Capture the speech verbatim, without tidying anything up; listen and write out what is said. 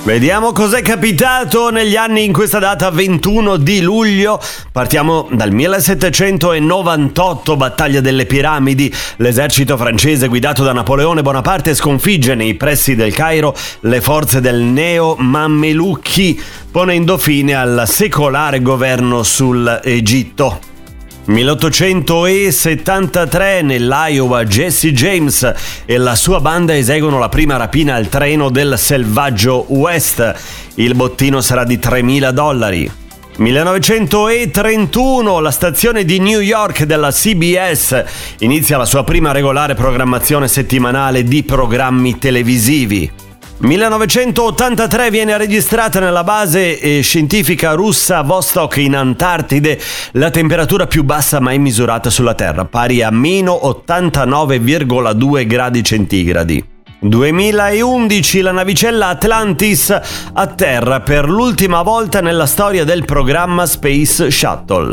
Vediamo cos'è capitato negli anni in questa data ventuno di luglio. Partiamo dal millesettecentonovantotto, battaglia delle Piramidi. L'esercito francese guidato da Napoleone Bonaparte sconfigge nei pressi del Cairo le forze del neo Mammelucchi, ponendo fine al secolare governo sull'Egitto. milleottocentosettantatré, nell'Iowa, Jesse James e la sua banda eseguono la prima rapina al treno del selvaggio West. Il bottino sarà di tremila dollari. millenovecentotrentuno, la stazione di New York della C B S inizia la sua prima regolare programmazione settimanale di programmi televisivi. millenovecentottantatré viene registrata nella base scientifica russa Vostok in Antartide la temperatura più bassa mai misurata sulla Terra, pari a meno ottantanove virgola due gradi centigradi. duemilaundici, la navicella Atlantis atterra per l'ultima volta nella storia del programma Space Shuttle.